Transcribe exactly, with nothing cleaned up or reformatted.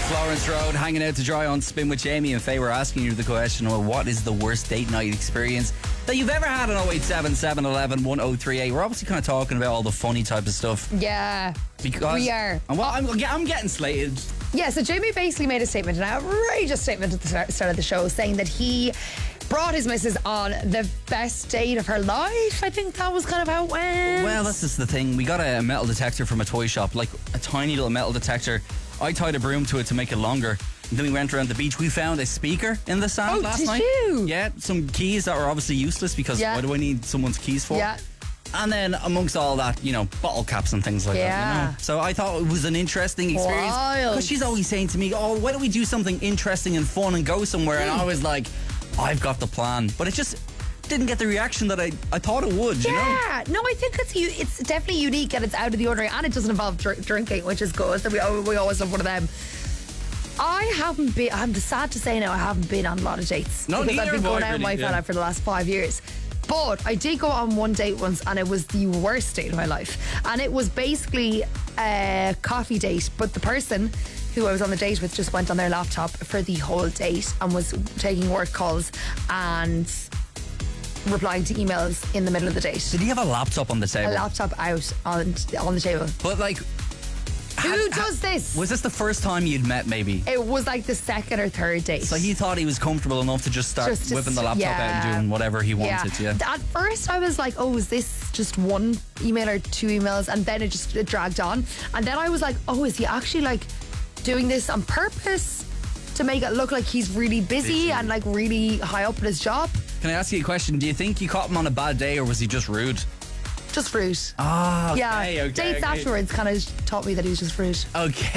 Florence Road, hanging out to dry on Spin with Jamie and Faye. We're asking you the question, well, what is the worst date night experience that you've ever had on oh eight seven, seven one one, one oh three eight? We're obviously kind of talking about all the funny type of stuff. Yeah, Because, we are. And well, I'm, I'm getting slated. Yeah, so Jamie basically made a statement, an outrageous statement at the start start of the show, saying that he brought his missus on the best date of her life. I think that was kind of how it went. Well, that's just the thing. We got a metal detector from a toy shop, like a tiny little metal detector. I tied a broom to it to make it longer. And then we went around the beach. We found a speaker in the sand Oh, last did night. you? Yeah, some keys that were obviously useless because Yeah. what do I need someone's keys for? Yeah. And then amongst all that, you know, bottle caps and things like Yeah. that. You know? So I thought it was an interesting experience. Wild. Because she's always saying to me, oh, why don't we do something interesting and fun and go somewhere? And I was like, I've got the plan. But it just didn't get the reaction that I, I thought it would, you know? Yeah, no, I think it's u- it's definitely unique and it's out of the ordinary, and it doesn't involve dr- drinking, which is good. So we al- we always have one of them. I haven't been. I'm sad to say now, I haven't been on a lot of dates No, because I've neither been have I going out with my really, yeah. fella for the last five years. But I did go on one date once, and it was the worst date of my life. And it was basically a coffee date, but the person who I was on the date with just went on their laptop for the whole date and was taking work calls and replying to emails in the middle of the date. Did he have a laptop on the A table? laptop out on on the table. But like, Who had- does this? was this the first time you'd met maybe? It was like the second or third date. So he thought he was comfortable enough to just start Just to whipping the s- laptop yeah. out and doing whatever he wanted, yeah. At first I was like, oh, is this just one email or two emails? And then it just it dragged on. And then I was like, oh, is he actually like doing this on purpose to make it look like he's really busy, Busy. and like really high up in his job? Can I ask you a question? Do you think you caught him on a bad day or was he just rude? Just rude. Ah, okay, yeah. okay. Dates okay. afterwards kind of taught me that he was just rude. Okay.